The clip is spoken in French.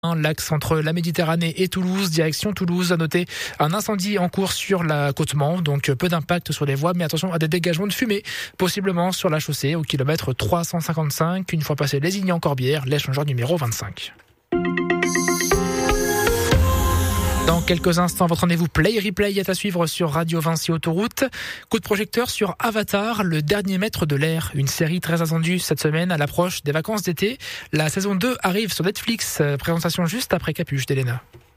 L'axe entre la Méditerranée et Toulouse, direction Toulouse, à noter un incendie en cours sur la côte Mans, donc peu d'impact sur les voies, mais attention à des dégagements de fumée, possiblement sur la chaussée au kilomètre 355, une fois passé Lézignan-Corbière, l'échangeur numéro 25. Dans quelques instants, votre rendez-vous Play Replay est à suivre sur Radio Vinci Autoroute. Coup de projecteur sur Avatar, le dernier maître de l'air. Une série très attendue cette semaine à l'approche des vacances d'été. La saison 2 arrive sur Netflix. Présentation juste après Capuche d'Elena.